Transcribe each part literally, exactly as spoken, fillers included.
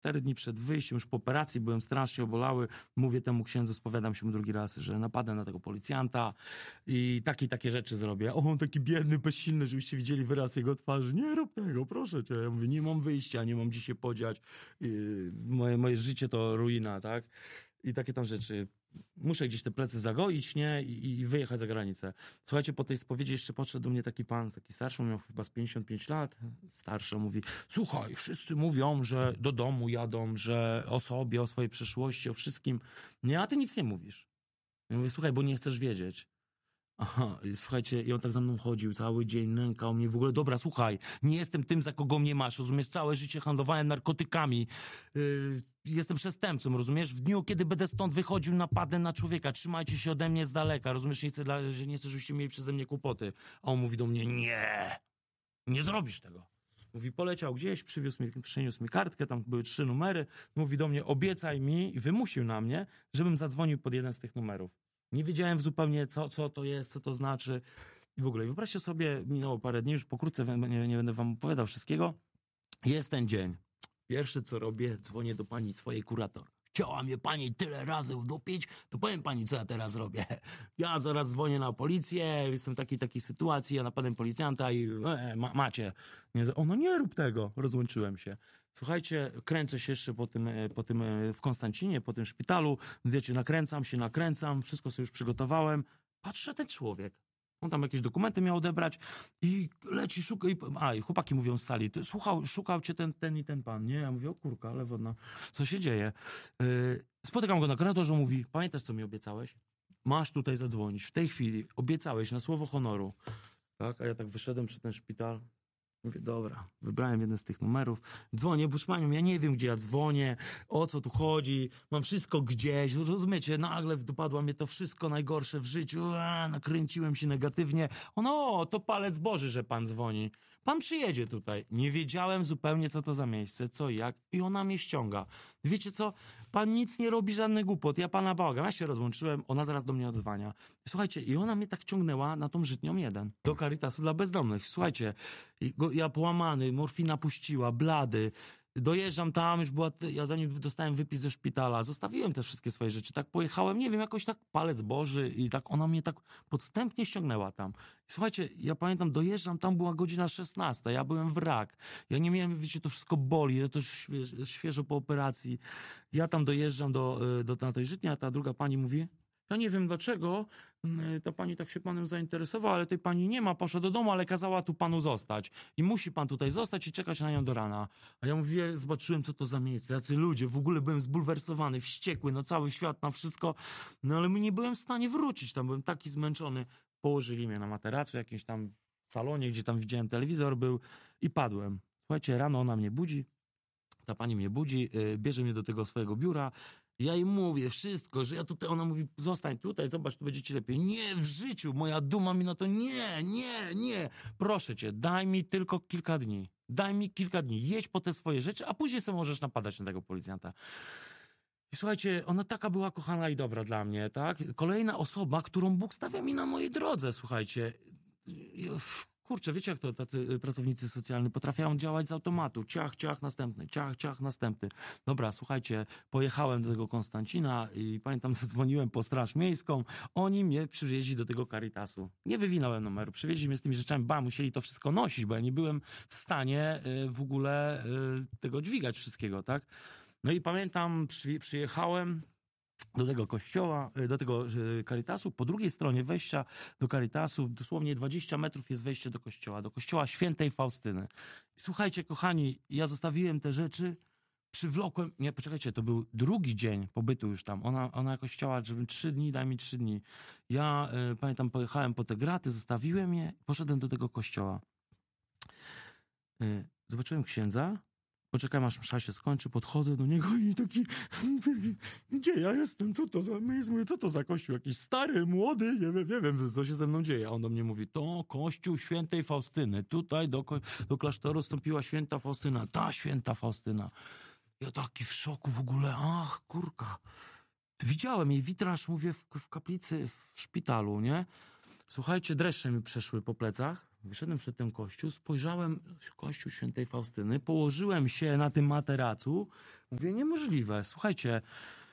cztery dni przed wyjściem, już po operacji, byłem strasznie obolały. Mówię temu księdzu, spowiadam się mu drugi raz, że napadę na tego policjanta i takie takie rzeczy zrobię. O, on taki biedny, bezsilny, żebyście widzieli wyraz jego twarzy. Nie rób tego, proszę cię. Ja mówię, nie mam wyjścia, nie mam gdzie się podziać. Yy, moje, moje życie to ruina, tak? I takie tam rzeczy. Muszę gdzieś te plecy zagoić, nie? I, i wyjechać za granicę. Słuchajcie, po tej spowiedzi jeszcze podszedł do mnie taki pan, taki starszy, miał chyba z pięćdziesiąt pięć lat. Starszy, mówi, słuchaj, wszyscy mówią, że do domu jadą, że o sobie, o swojej przeszłości, o wszystkim. Nie, a ty nic nie mówisz. Ja mówię, słuchaj, bo nie chcesz wiedzieć. Aha, słuchajcie, i on tak za mną chodził cały dzień, nękał mnie w ogóle. Dobra, słuchaj, nie jestem tym, za kogo mnie masz, rozumiesz? Całe życie handlowałem narkotykami. Yy, jestem przestępcą, rozumiesz? W dniu, kiedy będę stąd wychodził, napadę na człowieka. Trzymajcie się ode mnie z daleka, rozumiesz? Nie chcę, dla, że nie chcę, żebyście mieli przeze mnie kłopoty. A on mówi do mnie, nie, nie zrobisz tego. Mówi, poleciał gdzieś, przywiózł mi, przyniósł mi kartkę, tam były trzy numery. Mówi do mnie, obiecaj mi, i wymusił na mnie, żebym zadzwonił pod jeden z tych numerów. Nie wiedziałem zupełnie, co, co to jest, co to znaczy. I w ogóle, wyobraźcie sobie, minęło parę dni, już pokrótce, nie, nie będę wam opowiadał wszystkiego. Jest ten dzień. Pierwsze, co robię, dzwonię do pani swojej kurator. Chciała mnie pani tyle razy wdupić, to powiem pani, co ja teraz robię. Ja zaraz dzwonię na policję, jestem w takiej, takiej sytuacji, ja napadłem policjanta i e, ma, macie. Nie, ono nie rób tego. Rozłączyłem się. Słuchajcie, kręcę się jeszcze po tym, po tym w Konstancinie, po tym szpitalu. Wiecie, nakręcam się, nakręcam, wszystko sobie już przygotowałem. Patrzę, ten człowiek. On tam jakieś dokumenty miał odebrać i leci, szuka. I, a, i chłopaki mówią z sali, słuchał, szukał cię ten, ten i ten pan, nie? Ja mówię, o kurka, ale wodna, co się dzieje? Yy, spotykam go na korytarzu, mówi, pamiętasz, co mi obiecałeś? Masz tutaj zadzwonić, w tej chwili, obiecałeś na słowo honoru. Tak, a ja tak wyszedłem przed ten szpital. Mówię, dobra, wybrałem jeden z tych numerów, dzwonię, proszę panią, ja nie wiem, gdzie ja dzwonię, o co tu chodzi, mam wszystko gdzieś, rozumiecie, nagle dopadło mnie to wszystko najgorsze w życiu, a, nakręciłem się negatywnie, ono, to palec Boży, że pan dzwoni, pan przyjedzie tutaj. Nie wiedziałem zupełnie, co to za miejsce, co i jak, i ona mnie ściąga. Wiecie co, pan nic nie robi, żadnych głupot, ja pana bałagam, ja się rozłączyłem, ona zaraz do mnie odzwania. Słuchajcie, i ona mnie tak ciągnęła na tą Żytnią jeden, do Caritasu dla bezdomnych, słuchajcie, i go, ja połamany, morfina puściła, blady. Dojeżdżam tam, już była, ja zanim dostałem wypis ze szpitala, zostawiłem te wszystkie swoje rzeczy, tak pojechałem, nie wiem, jakoś tak palec Boży i tak ona mnie tak podstępnie ściągnęła tam. Słuchajcie, ja pamiętam, dojeżdżam, tam była godzina szesnasta, ja byłem wrak, ja nie miałem, wiecie, to wszystko boli, to już świeżo, świeżo po operacji. Ja tam dojeżdżam do, do, do tej Żytni, a ta druga pani mówi, ja nie wiem dlaczego, ta pani tak się panem zainteresowała, ale tej pani nie ma, poszła do domu, ale kazała tu panu zostać. I musi pan tutaj zostać i czekać na nią do rana. A ja mówię, zobaczyłem, co to za miejsce, jacy ludzie, w ogóle byłem zbulwersowany, wściekły, no cały świat na wszystko, no ale nie byłem w stanie wrócić tam, byłem taki zmęczony. Położyli mnie na materacu, jakimś tam salonie, gdzie tam widziałem telewizor był i padłem. Słuchajcie, rano ona mnie budzi, ta pani mnie budzi, bierze mnie do tego swojego biura. Ja jej mówię wszystko, że ja tutaj, ona mówi, zostań tutaj, zobacz, tu będzie ci lepiej. Nie, w życiu, moja duma mi na to, nie, nie, nie. Proszę cię, daj mi tylko kilka dni. Daj mi kilka dni, jedź po te swoje rzeczy, a później sobie możesz napadać na tego policjanta. I słuchajcie, ona taka była kochana i dobra dla mnie, tak? Kolejna osoba, którą Bóg stawia mi na mojej drodze, słuchajcie. Kurczę, wiecie jak to tacy pracownicy socjalni potrafią działać z automatu. Ciach, ciach, następny, ciach, ciach, następny. Dobra, słuchajcie, pojechałem do tego Konstancina i pamiętam, zadzwoniłem po Straż Miejską. Oni mnie przywieźli do tego Caritasu. Nie wywinąłem numeru, przywieźli mnie z tymi rzeczami, ba, musieli to wszystko nosić, bo ja nie byłem w stanie w ogóle tego dźwigać wszystkiego, tak? No i pamiętam, przy, przyjechałem do tego kościoła, do tego Caritasu. Po drugiej stronie wejścia do Caritasu, dosłownie dwadzieścia metrów jest wejście do kościoła, do kościoła Świętej Faustyny. Słuchajcie, kochani, ja zostawiłem te rzeczy, przywlokłem, nie, poczekajcie, to był drugi dzień pobytu już tam. Ona, ona jakoś chciała, żebym trzy dni, daj mi trzy dni. Ja y, pamiętam, pojechałem po te graty, zostawiłem je, poszedłem do tego kościoła. Y, zobaczyłem księdza, poczekałem, aż msza się skończy, podchodzę do niego i taki, gdzie ja jestem, co to za, mówię, co to za kościół, jakiś stary, młody, nie wiem, nie wiem, co się ze mną dzieje. A on do mnie mówi, to kościół Świętej Faustyny, tutaj do, do klasztoru wstąpiła Święta Faustyna, ta Święta Faustyna. Ja taki w szoku w ogóle, ach, kurka. Widziałem jej witraż, mówię, w, w kaplicy, w szpitalu, nie? Słuchajcie, dreszcze mi przeszły po plecach. wyszedłem przed ten kościół, spojrzałem, kościół świętej Faustyny, położyłem się na tym materacu, mówię, niemożliwe, słuchajcie,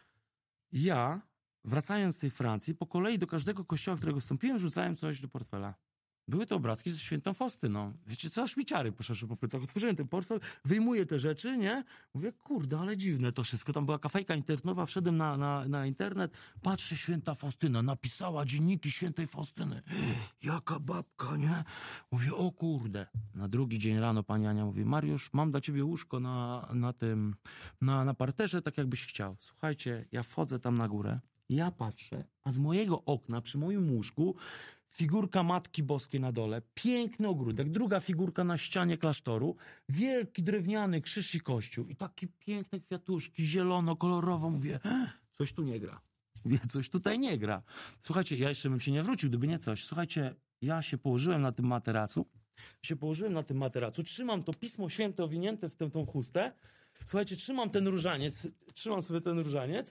ja, wracając z tej Francji, po kolei do każdego kościoła, którego wstąpiłem, rzucałem coś do portfela. Były to obrazki ze świętą Faustyną. Wiecie co, aż mi ciary poszły po plecach. Otworzyłem ten portfel, wyjmuję te rzeczy, nie? Mówię, kurde, ale dziwne to wszystko. Tam była kafejka internetowa, wszedłem na, na, na internet, patrzę, święta Faustyna, napisała dzienniki świętej Faustyny. Jaka babka, nie? Mówię, o kurde. Na drugi dzień rano pani Ania mówi, Mariusz, mam dla ciebie łóżko na, na tym, na, na parterze, tak jakbyś chciał. Słuchajcie, ja wchodzę tam na górę, ja patrzę, a z mojego okna, przy moim łóżku, figurka Matki Boskiej na dole, piękny ogródek, druga figurka na ścianie klasztoru, wielki drewniany krzyż i kościół i takie piękne kwiatuszki, zielono, kolorowo. Mówię, coś tu nie gra. Mówię, coś tutaj nie gra. Słuchajcie, ja jeszcze bym się nie wrócił, gdyby nie coś. Słuchajcie, ja się położyłem na tym materacu, się położyłem na tym materacu, trzymam to Pismo Święte owinięte w tę tą chustę. Słuchajcie, trzymam ten różaniec, trzymam sobie ten różaniec.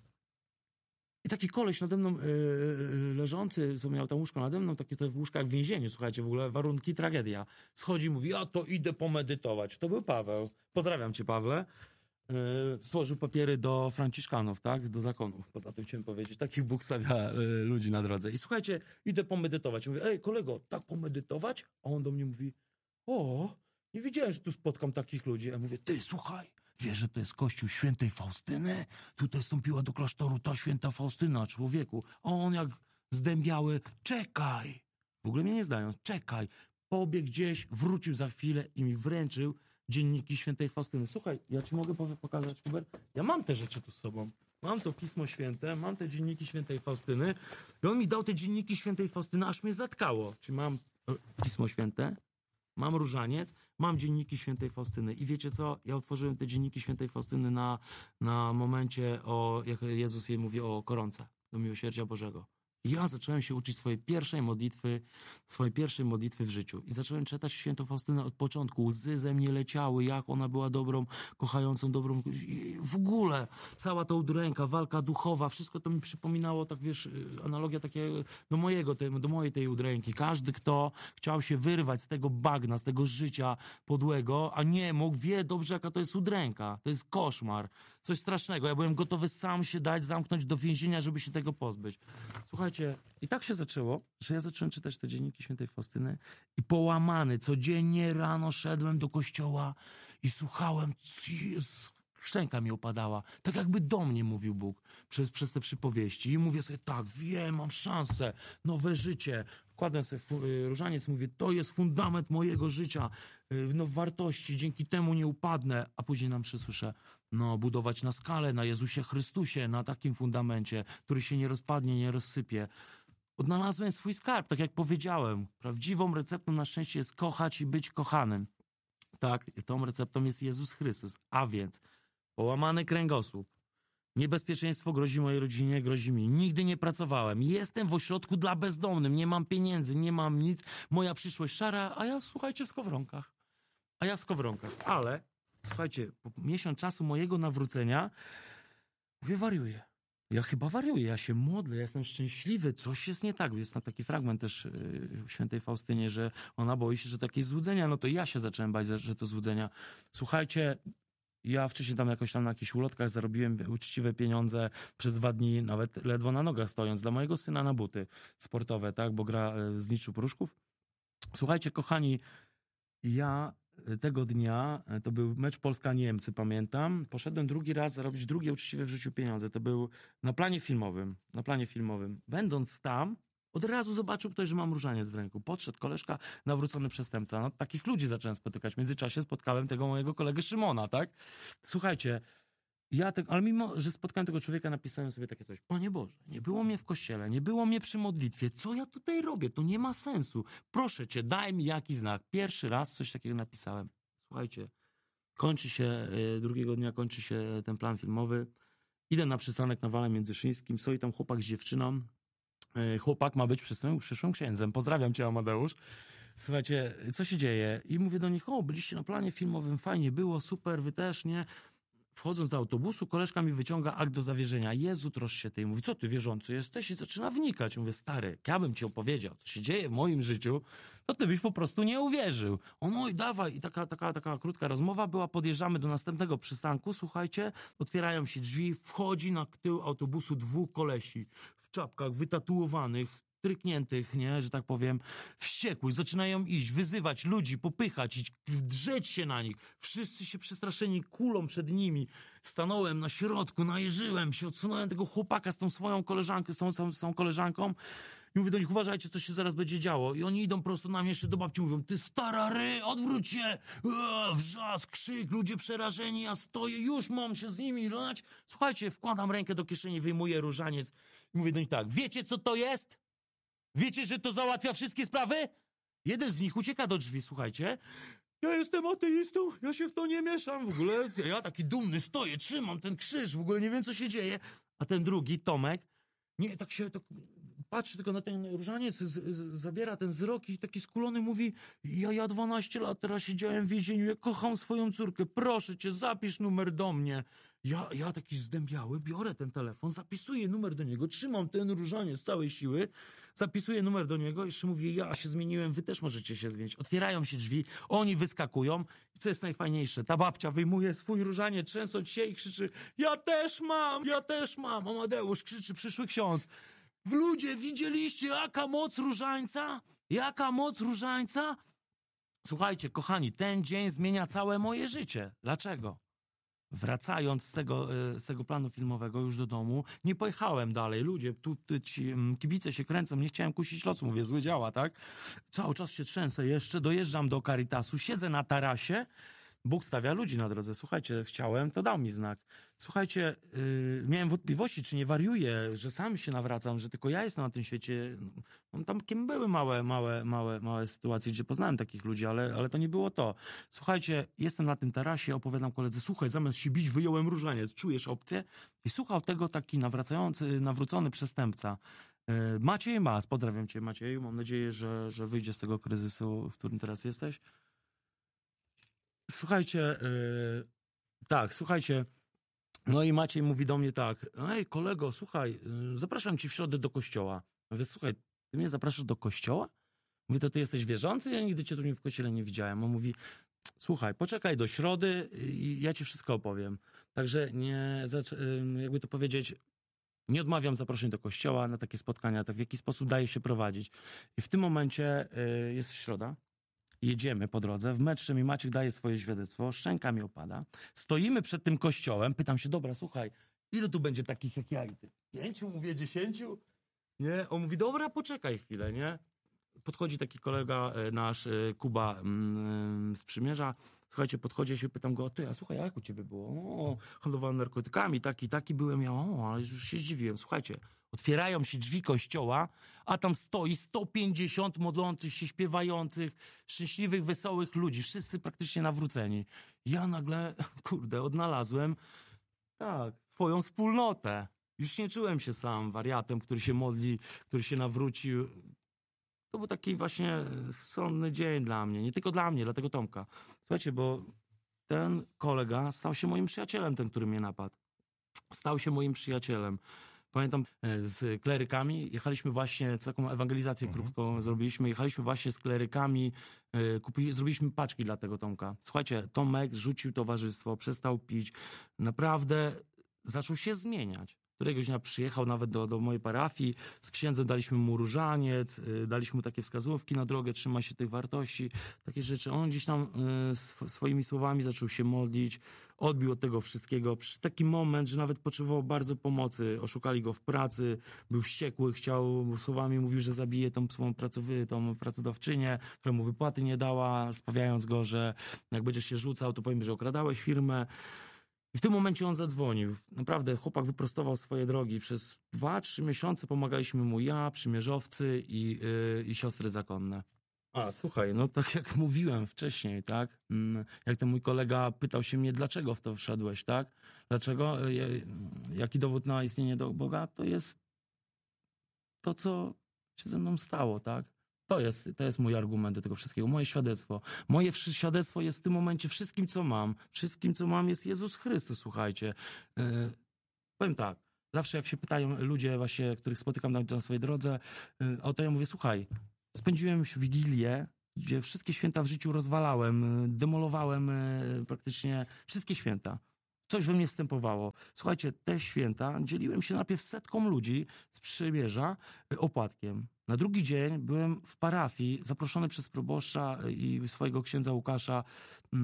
I taki koleś nade mną yy, leżący, co miał tam łóżko nade mną, takie to łóżka jak w więzieniu, słuchajcie, w ogóle warunki, tragedia. Schodzi i mówi, ja to idę pomedytować. To był Paweł. Pozdrawiam cię, Pawle. Yy, złożył papiery do Franciszkanów, tak? Do zakonu. Poza tym chciałem powiedzieć, takich Bóg stawia yy, ludzi na drodze. I słuchajcie, idę pomedytować. Mówię, ej kolego, tak pomedytować? A on do mnie mówi, o, nie wiedziałem, że tu spotkam takich ludzi. Ja mówię, ty, słuchaj, wiesz, że to jest kościół świętej Faustyny? Tutaj wstąpiła do klasztoru ta święta Faustyna, człowieku. A on jak zdębiały, czekaj. W ogóle mnie nie zdają, czekaj. Pobiegł gdzieś, wrócił za chwilę i mi wręczył dzienniki świętej Faustyny. Słuchaj, ja ci mogę pokazać, Hubert? Ja mam te rzeczy tu z sobą. Mam to Pismo Święte, mam te dzienniki świętej Faustyny. I on mi dał te dzienniki świętej Faustyny, aż mnie zatkało. Czyli mam Pismo Święte, mam różaniec, mam dzienniki świętej Faustyny. I wiecie co? Ja otworzyłem te dzienniki świętej Faustyny na, na momencie, o, jak Jezus jej mówi o koronce, do miłosierdzia Bożego. I ja zacząłem się uczyć swojej pierwszej modlitwy, swojej pierwszej modlitwy w życiu. I zacząłem czytać świętą Faustynę od początku. Łzy ze mnie leciały, jak ona była dobrą, kochającą, dobrą... I w ogóle cała ta udręka, walka duchowa, wszystko to mi przypominało, tak wiesz, analogia takie do mojego, do mojej tej udręki. Każdy, kto chciał się wyrwać z tego bagna, z tego życia podłego, a nie mógł, wie dobrze, jaka to jest udręka. To jest koszmar. Coś strasznego. Ja byłem gotowy sam się dać, zamknąć do więzienia, żeby się tego pozbyć. Słuchajcie, i tak się zaczęło, że ja zacząłem czytać te dzienniki świętej Faustyny i połamany, codziennie rano szedłem do kościoła i słuchałem, szczęka mi opadała. Tak jakby do mnie mówił Bóg przez, przez te przypowieści. I mówię sobie, tak, wiem, mam szansę, nowe życie. Kładłem sobie różaniec, mówię, to jest fundament mojego życia, no wartości, dzięki temu nie upadnę. A później nam przysłyszę, no budować na skalę, na Jezusie Chrystusie, na takim fundamencie, który się nie rozpadnie, nie rozsypie. Odnalazłem swój skarb, tak jak powiedziałem. Prawdziwą receptą na szczęście jest kochać i być kochanym. Tak, tą receptą jest Jezus Chrystus. A więc połamany kręgosłup. Niebezpieczeństwo grozi mojej rodzinie, grozi mi. Nigdy nie pracowałem. Jestem w ośrodku dla bezdomnych. Nie mam pieniędzy, nie mam nic. Moja przyszłość szara, a ja, słuchajcie, w skowronkach. A ja w skowronkach. Ale, słuchajcie, po miesiąc czasu mojego nawrócenia mówię, wariuję. Ja chyba wariuję, ja się modlę, ja jestem szczęśliwy, coś jest nie tak. Jest tam taki fragment też yy, w świętej Faustynie, że ona boi się, że to jakieś złudzenia, no to ja się zacząłem bać, że to złudzenia. Słuchajcie, ja wcześniej tam jakoś tam na jakichś ulotkach zarobiłem uczciwe pieniądze przez dwa dni, nawet ledwo na nogach stojąc, dla mojego syna na buty sportowe, tak, bo gra z Niczu Pruszków. Słuchajcie, kochani, ja tego dnia, to był mecz Polska-Niemcy, pamiętam, poszedłem drugi raz zarobić drugie uczciwe w życiu pieniądze. To był na planie filmowym, na planie filmowym. Będąc tam, od razu zobaczył ktoś, że mam różaniec w ręku. Podszedł koleżka, nawrócony przestępca. No, takich ludzi zacząłem spotykać. W międzyczasie spotkałem tego mojego kolegę Szymona, tak? Słuchajcie, ja te, ale mimo, że spotkałem tego człowieka, napisałem sobie takie coś. Panie Boże, nie było mnie w kościele, nie było mnie przy modlitwie. Co ja tutaj robię? To nie ma sensu. Proszę cię, daj mi jakiś znak. Pierwszy raz coś takiego napisałem. Słuchajcie, kończy się, drugiego dnia kończy się ten plan filmowy. Idę na przystanek na Wale Międzyszyńskim. Stoi tam chłopak z dziewczyną. Chłopak ma być przyszłym, przyszłym księdzem. Pozdrawiam cię, Amadeusz. Słuchajcie, co się dzieje? I mówię do nich, o, byliście na planie filmowym, fajnie było, super, wy też, nie? Wchodząc do autobusu, koleżka mi wyciąga akt do zawierzenia. Jezu, trosz się tej. Mówi, co ty wierzący jesteś? I zaczyna wnikać. Mówię, stary, jak ja bym ci opowiedział, co się dzieje w moim życiu, to ty byś po prostu nie uwierzył. On, oj, dawaj. I taka, taka, taka krótka rozmowa była. Podjeżdżamy do następnego przystanku. Słuchajcie, otwierają się drzwi. Wchodzi na tył autobusu dwóch kolesi w czapkach wytatuowanych, trykniętych, nie, że tak powiem, wściekłych, zaczynają iść, wyzywać ludzi, popychać, iść, drzeć się na nich. Wszyscy się przestraszeni kulą przed nimi. Stanąłem na środku, najeżyłem się, odsunąłem tego chłopaka z tą swoją koleżanką, z tą, z tą, z tą koleżanką i mówię do nich, uważajcie, co się zaraz będzie działo. I oni idą prosto na mnie, jeszcze do babci mówią, ty stara ry, odwróć się! Eee, wrzask, krzyk, ludzie przerażeni, ja stoję, już mam się z nimi lać. Słuchajcie, wkładam rękę do kieszeni, wyjmuję różaniec i mówię do nich tak, wiecie co to jest? Wiecie, że to załatwia wszystkie sprawy? Jeden z nich ucieka do drzwi, słuchajcie. Ja jestem ateistą, ja się w to nie mieszam w ogóle. Ja taki dumny stoję, trzymam ten krzyż, w ogóle nie wiem, co się dzieje. A ten drugi, Tomek, nie, tak się tak patrzy tylko na ten różaniec, z, z, zabiera ten wzrok i taki skulony mówi, ja, ja dwanaście lat teraz siedziałem w więzieniu, ja kocham swoją córkę, proszę cię, zapisz numer do mnie. Ja, ja taki zdębiały, biorę ten telefon, zapisuję numer do niego, trzymam ten różaniec z całej siły, zapisuję numer do niego, jeszcze mówię, ja się zmieniłem, wy też możecie się zmienić. Otwierają się drzwi, oni wyskakują i co jest najfajniejsze, ta babcia wyjmuje swój różaniec, trzęsąc się i krzyczy, ja też mam, ja też mam. Amadeusz krzyczy, przyszły ksiądz. W ludzie widzieliście, jaka moc różańca? Jaka moc różańca? Słuchajcie, kochani, ten dzień zmienia całe moje życie. Dlaczego? Wracając z tego, z tego planu filmowego już do domu, nie pojechałem dalej. Ludzie, tu, tu ci kibice się kręcą, nie chciałem kusić losu, mówię, zły działa, tak? Cały czas się trzęsę jeszcze, dojeżdżam do Caritasu, siedzę na tarasie, Bóg stawia ludzi na drodze. Słuchajcie, chciałem, to dał mi znak. Słuchajcie, yy, miałem wątpliwości, czy nie wariuję, że sam się nawracam, że tylko ja jestem na tym świecie. No, tam kim były małe, małe, małe, małe sytuacje, gdzie poznałem takich ludzi, ale, ale to nie było to. Słuchajcie, jestem na tym tarasie, opowiadam koledze, słuchaj, zamiast się bić, wyjąłem różaniec, czujesz opcję? I słuchał tego taki nawracający, nawrócony przestępca. Yy, Maciej Mas, pozdrawiam cię Macieju, mam nadzieję, że, że wyjdzie z tego kryzysu, w którym teraz jesteś. Słuchajcie, yy, tak, słuchajcie, no i Maciej mówi do mnie tak, ej kolego, słuchaj, yy, zapraszam cię w środę do kościoła. Mówię, słuchaj, ty mnie zapraszasz do kościoła? Mówię, to ty jesteś wierzący? Ja nigdy cię tu w kościele nie widziałem. On mówi, słuchaj, poczekaj do środy i ja ci wszystko opowiem. Także nie, yy, jakby to powiedzieć, nie odmawiam zaproszeń do kościoła na takie spotkania, tak w jaki sposób daje się prowadzić. I w tym momencie yy, jest środa. Jedziemy po drodze, w metrze mi Maciek daje swoje świadectwo, szczęka mi opada. Stoimy przed tym kościołem, pytam się, dobra, słuchaj, ilu tu będzie takich jak ja i ty? Pięciu, mówię, dziesięciu? Nie? On mówi, dobra, poczekaj chwilę, nie? Podchodzi taki kolega nasz, Kuba z Przymierza. Słuchajcie, podchodzi, ja się pytam go, ty, a słuchaj, jak u ciebie było? O, handlowałem narkotykami, taki, taki byłem. Ja, o, ale już się zdziwiłem. Słuchajcie, otwierają się drzwi kościoła, a tam stoi sto pięćdziesiąt modlących się, śpiewających, szczęśliwych, wesołych ludzi. Wszyscy praktycznie nawróceni. Ja nagle, kurde, odnalazłem, tak, swoją wspólnotę. Już nie czułem się sam wariatem, który się modli, który się nawrócił. To był taki właśnie sądny dzień dla mnie. Nie tylko dla mnie, dla tego Tomka. Słuchajcie, bo ten kolega stał się moim przyjacielem, ten, który mnie napadł. Stał się moim przyjacielem. Pamiętam, z klerykami jechaliśmy właśnie, taką ewangelizację mhm. krótką zrobiliśmy, jechaliśmy właśnie z klerykami, kupili, zrobiliśmy paczki dla tego Tomka. Słuchajcie, Tomek rzucił towarzystwo, przestał pić. Naprawdę zaczął się zmieniać. Któregoś dnia przyjechał nawet do, do mojej parafii, z księdzem daliśmy mu różaniec, y, daliśmy mu takie wskazówki na drogę, trzyma się tych wartości, takie rzeczy. On gdzieś tam y, sw- swoimi słowami zaczął się modlić, odbił od tego wszystkiego. Przy taki moment, że nawet potrzebował bardzo pomocy. Oszukali go w pracy, był wściekły, chciał, słowami mówił, że zabije tą swoją pracowy, tą pracodawczynię, która mu wypłaty nie dała, sprawiając go, że jak będziesz się rzucał, to powiem, że okradałeś firmę. I w tym momencie on zadzwonił. Naprawdę chłopak wyprostował swoje drogi. Przez dwa, trzy miesiące pomagaliśmy mu ja, przymierzowcy i, yy, i siostry zakonne. A, słuchaj, no tak jak mówiłem wcześniej, tak? Jak ten mój kolega pytał się mnie, dlaczego w to wszedłeś, tak? Dlaczego? Jaki dowód na istnienie do Boga? To jest to, co się ze mną stało, tak? To jest, to jest mój argument do tego wszystkiego, moje świadectwo. Moje wszy- świadectwo jest w tym momencie wszystkim, co mam. Wszystkim, co mam, jest Jezus Chrystus, słuchajcie. Yy, powiem tak, zawsze jak się pytają ludzie właśnie, których spotykam na, na swojej drodze, yy, o to ja mówię, słuchaj, spędziłem Wigilię, gdzie wszystkie święta w życiu rozwalałem, yy, demolowałem yy, praktycznie wszystkie święta. Coś we mnie wstępowało. Słuchajcie, te święta dzieliłem się najpierw setką ludzi z przymierza y, opłatkiem. Na drugi dzień byłem w parafii, zaproszony przez proboszcza i swojego księdza Łukasza y,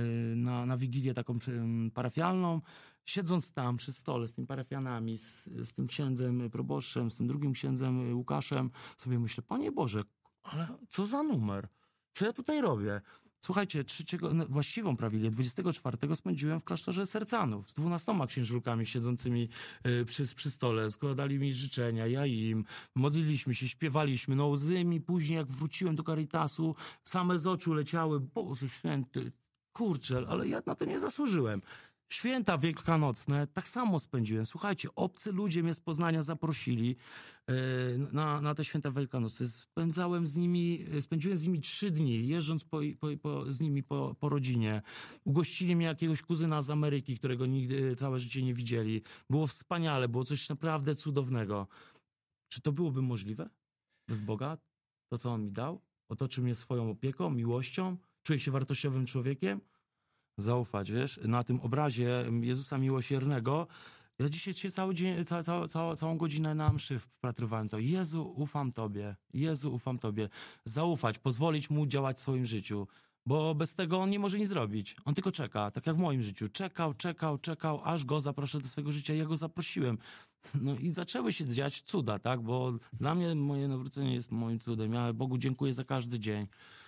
na, na wigilię taką y, parafialną. Siedząc tam przy stole z tymi parafianami, z, z tym księdzem proboszczem, z tym drugim księdzem Łukaszem, sobie myślę, Panie Boże, ale co za numer? Co ja tutaj robię? Słuchajcie, trzeciego, no, właściwą prawilę, dwudziestego czwartego spędziłem w klasztorze Sercanów z dwunastoma księżulkami siedzącymi y, przy, przy stole. Składali mi życzenia, ja im. Modliliśmy się, śpiewaliśmy. No łzy mi później, jak wróciłem do Caritasu, same z oczu leciały. Boże święty, kurczę, ale ja na to nie zasłużyłem. Święta wielkanocne tak samo spędziłem. Słuchajcie, obcy ludzie mnie z Poznania zaprosili e, na, na te święta wielkanocne. Spędzałem z nimi, spędziłem z nimi trzy dni, jeżdżąc po, po, po, z nimi po, po rodzinie. Ugościli mnie jakiegoś kuzyna z Ameryki, którego nigdy całe życie nie widzieli. Było wspaniale, było coś naprawdę cudownego. Czy to byłoby możliwe bez Boga? To, co On mi dał? Otoczył mnie swoją opieką, miłością? Czuję się wartościowym człowiekiem? Zaufać, wiesz, na tym obrazie Jezusa Miłosiernego. Ja dzisiaj się cały dzień, ca, ca, ca, całą godzinę na mszy wpatrywałem to. Jezu, ufam Tobie. Jezu, ufam Tobie. Zaufać, pozwolić Mu działać w swoim życiu. Bo bez tego On nie może nic zrobić. On tylko czeka, tak jak w moim życiu. Czekał, czekał, czekał, aż Go zaproszę do swojego życia. Ja Go zaprosiłem. No i zaczęły się dziać cuda, tak? Bo dla mnie moje nawrócenie jest moim cudem. Ja Bogu dziękuję za każdy dzień.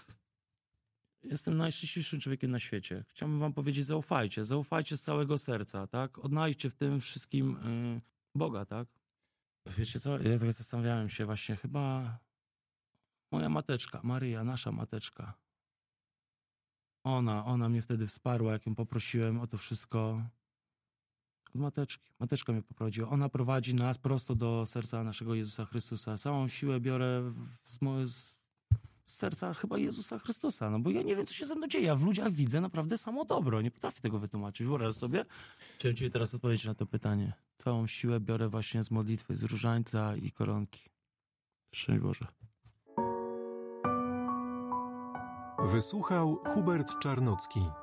Jestem najszczęśliwszym człowiekiem na świecie. Chciałbym wam powiedzieć, zaufajcie. Zaufajcie z całego serca, tak? Odnajdźcie w tym wszystkim yy, Boga, tak? Wiecie co? Ja tak zastanawiałem się właśnie, chyba moja mateczka, Maryja, nasza mateczka. Ona, ona mnie wtedy wsparła, jak ją poprosiłem o to wszystko. Od mateczki. Mateczka mnie poprowadziła. Ona prowadzi nas prosto do serca naszego Jezusa Chrystusa. Całą siłę biorę z, z z serca chyba Jezusa Chrystusa, no bo ja nie wiem, co się ze mną dzieje. Ja w ludziach widzę naprawdę samo dobro. Nie potrafię tego wytłumaczyć. Wyobraź sobie. Chciałem ci teraz odpowiedzieć na to pytanie. Całą siłę biorę właśnie z modlitwy, z różańca i koronki. Szczęść Boże. Wysłuchał Hubert Czarnocki.